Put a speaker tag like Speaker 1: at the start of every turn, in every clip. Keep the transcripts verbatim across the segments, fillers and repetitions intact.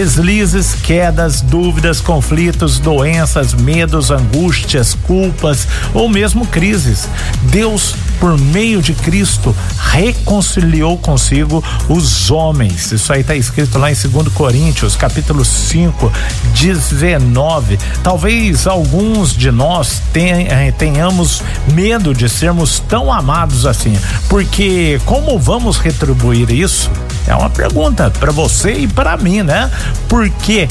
Speaker 1: deslizes, quedas, dúvidas, conflitos, doenças, medos, angústias, culpas ou mesmo crises. Deus, por meio de Cristo, reconciliou consigo os homens. Isso aí está escrito lá em segundo Coríntios, capítulo cinco, dezenove. Talvez alguns de nós tenhamos medo de sermos tão amados assim, porque como vamos retribuir isso? É uma pergunta para você e para mim, né? Porque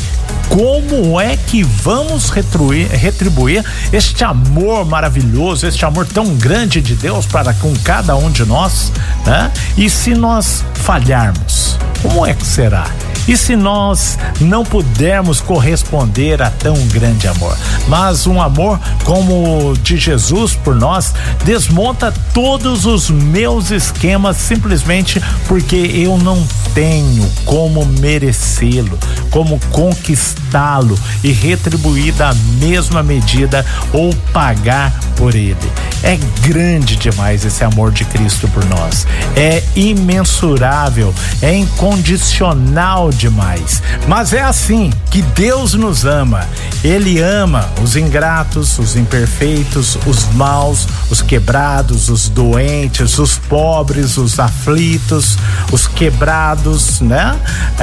Speaker 1: como é que vamos retribuir, retribuir este amor maravilhoso, este amor tão grande de Deus para com cada um de nós, né? E se nós falharmos, como é que será? E se nós não pudermos corresponder a tão grande amor? Mas um amor como o de Jesus por nós desmonta todos os meus esquemas simplesmente porque eu não tenho como merecê-lo, como conquistá-lo e retribuir da mesma medida ou pagar por ele. É grande demais esse amor de Cristo por nós. É imensurável, é incondicional demais. Mas é assim que Deus nos ama. Ele ama os ingratos, os imperfeitos, os maus, os quebrados, os doentes, os pobres, os aflitos, os quebrados, né?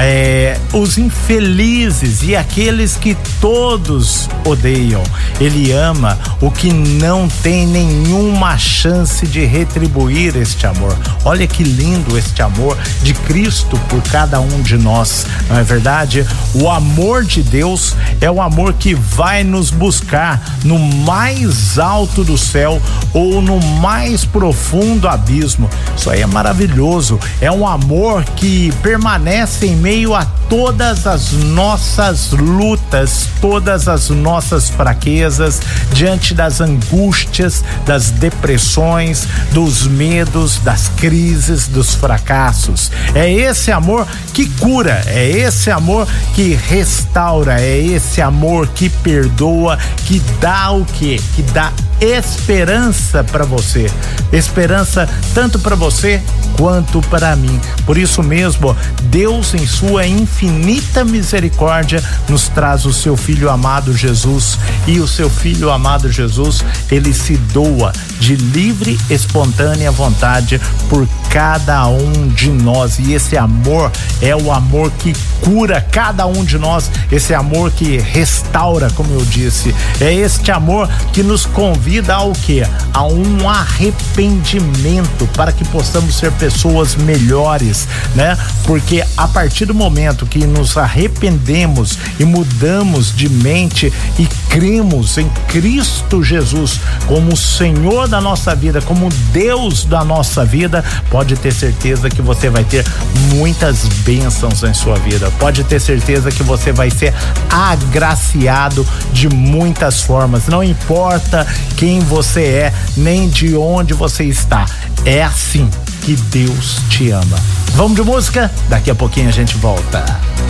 Speaker 1: É, os infelizes e aqueles que todos odeiam. Ele ama o que não tem nenhuma chance de retribuir este amor. Olha que lindo este amor de Cristo por cada um de nós, não é verdade? O amor de Deus é o amor que vai nos buscar no mais alto do céu ou no mais profundo abismo. Isso aí é maravilhoso. É um amor que permanece em meio a todas as nossas lutas, todas as nossas fraquezas, diante das angústias, das depressões, dos medos, das crises, dos fracassos. É esse amor que cura, é esse amor que restaura, é esse amor que perdoa, que dá o quê? Que dá esperança para você, esperança tanto para você quanto para mim. Por isso mesmo, Deus em sua infinita misericórdia nos traz o seu filho amado Jesus, e o seu filho amado Jesus, ele se doa de livre, espontânea vontade por cada um de nós, e esse amor é o amor que cura cada um de nós, esse amor que restaura, como eu disse, é este amor que nos convida ao quê? A um arrependimento para que possamos ser pessoas melhores, né? Porque a partir do momento que nos arrependemos e mudamos de mente e cremos em Cristo Jesus como o Senhor da nossa vida, como Deus da nossa vida, pode ter certeza que você vai ter muitas bênçãos em sua vida, pode ter certeza que você vai ser agraciado de muitas formas, não importa quem você é, nem de onde você está, é assim que Deus te ama. Vamos de música? Daqui a pouquinho a gente volta.